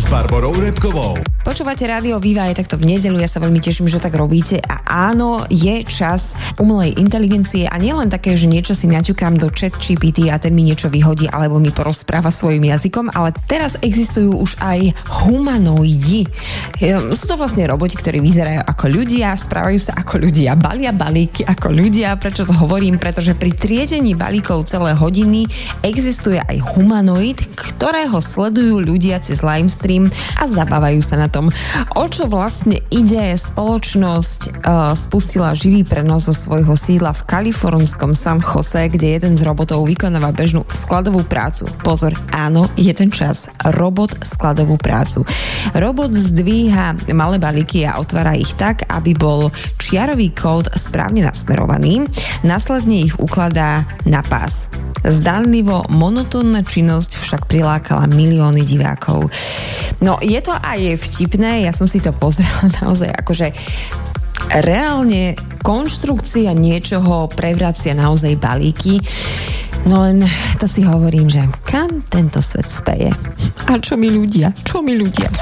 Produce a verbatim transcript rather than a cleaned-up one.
Barborou Repkovou. Počúvate Rádio Viva aj takto v nedeľu, ja sa veľmi teším, že tak robíte a áno, je čas umelej inteligencie a nielen také, že niečo si naťukám do chat G P T a ten mi niečo vyhodí alebo mi porozpráva svojim jazykom, ale teraz existujú už aj humanoidi. Sú to vlastne roboti, ktorí vyzerajú ako ľudia, správajú sa ako ľudia, balia balíky ako ľudia. Prečo to hovorím? Pretože pri triedení balíkov celé hodiny existuje aj humanoid, ktorého sledujú ľudia cez livestream a zabávajú sa na tom. O čo vlastne ide? Spoločnosť uh, spustila živý prenos zo svojho sídla v kalifornskom San Jose, kde jeden z robotov vykonáva bežnú skladovú prácu. Pozor, áno, je ten čas. Robot skladovú prácu. Robot zdvíha malé balíky a otvára ich tak, aby bol čiarový kód správne nasmerovaný. Následne ich ukladá na pás. Zdánlivo monotónna činnosť však prilákala milióny divákov. No, je to aj vtipné, ja som si to pozrela naozaj, akože reálne konštrukcia niečoho prevracia naozaj balíky, no len to si hovorím, že kam tento svet speje? A čo mi ľudia? Čo mi ľudia?